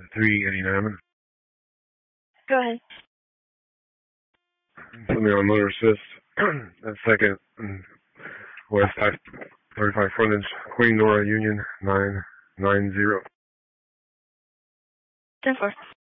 389. Go ahead. Something on motor assist. That's second. West 535 frontage. Queen Nora Union 990. 10-4.